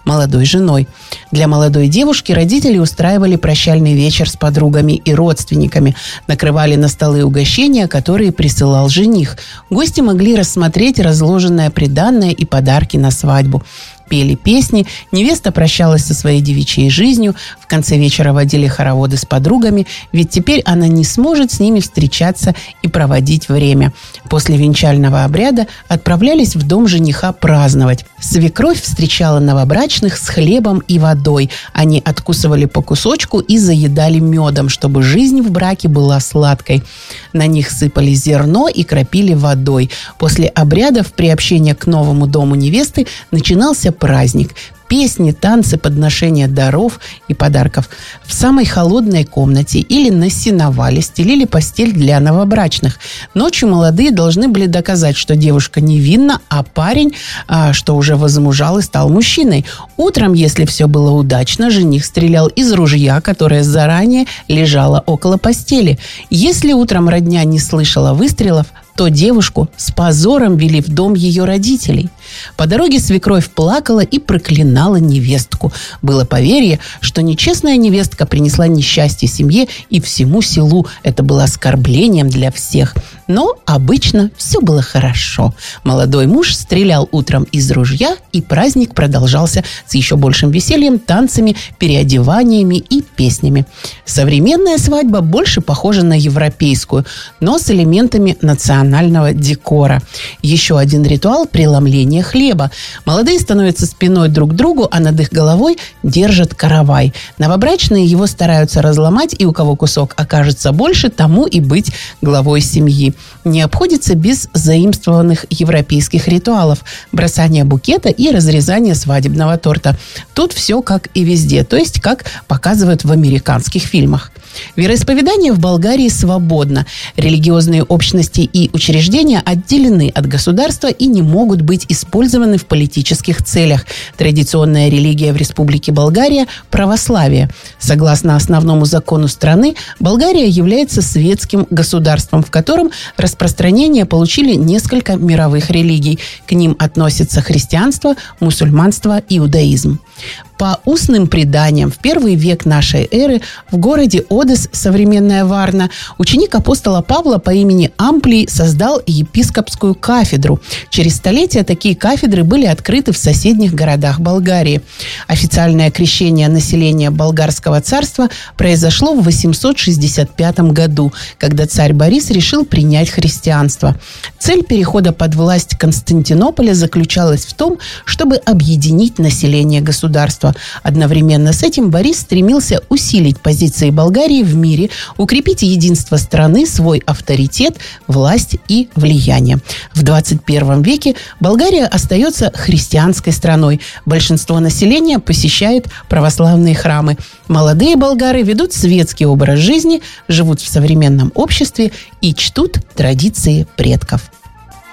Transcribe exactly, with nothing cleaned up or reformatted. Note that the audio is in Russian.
молодой женой. Для молодой девушки родители устраивали прощальный вечер с подругами и родственниками, накрывали на столы угощения, которые присылал жених. Гости могли рассмотреть разложенное приданное и подарки на свадьбу. Пели песни, невеста прощалась со своей девичьей жизнью, в конце вечера водили хороводы с подругами, ведь теперь она не сможет с ними встречаться и проводить время. После венчального обряда отправлялись в дом жениха праздновать. Свекровь встречала новобрачных с хлебом и водой. Они откусывали по кусочку и заедали медом, чтобы жизнь в браке была сладкой. На них сыпали зерно и кропили водой. После обрядов приобщения к новому дому невесты начинался праздник. Песни, танцы, подношения даров и подарков. В самой холодной комнате или на сеновале стелили постель для новобрачных. Ночью молодые должны были доказать, что девушка невинна, а парень, а, что уже возмужал и стал мужчиной. Утром, если все было удачно, жених стрелял из ружья, которое заранее лежало около постели. Если утром родня не слышала выстрелов, то девушку с позором вели в дом ее родителей. По дороге свекровь плакала и проклинала невестку. Было поверье, что нечестная невестка принесла несчастье семье и всему селу. Это было оскорблением для всех. Но обычно все было хорошо. Молодой муж стрелял утром из ружья, и праздник продолжался с еще большим весельем, танцами, переодеваниями и песнями. Современная свадьба больше похожа на европейскую, но с элементами национального декора. Еще один ритуал – преломление хлеба. Молодые становятся спиной друг к другу, а над их головой держат каравай. Новобрачные его стараются разломать, и у кого кусок окажется больше, тому и быть главой семьи. Не обходится без заимствованных европейских ритуалов – бросания букета и разрезания свадебного торта. Тут все как и везде, то есть как показывают в американских фильмах. Вероисповедание в Болгарии свободно. Религиозные общности и учреждения отделены от государства и не могут быть использованы в политических целях. Традиционная религия в Республике Болгария – православие. Согласно основному закону страны, Болгария является светским государством, в котором распространение получили несколько мировых религий. К ним относятся христианство, мусульманство, иудаизм. По устным преданиям, в первый век нашей эры в городе Одес, современная Варна, ученик апостола Павла по имени Амплий создал епископскую кафедру. Через столетия такие кафедры были открыты в соседних городах Болгарии. Официальное крещение населения Болгарского царства произошло в восемьсот шестьдесят пятом году, когда царь Борис решил принять христианство. Цель перехода под власть Константинополя заключалась в том, чтобы объединить население государства. Одновременно с этим Борис стремился усилить позиции Болгарии в мире, укрепить единство страны, свой авторитет, власть и влияние. В двадцать первом веке Болгария остается христианской страной. Большинство населения посещает православные храмы. Молодые болгары ведут светский образ жизни, живут в современном обществе и чтут традиции предков.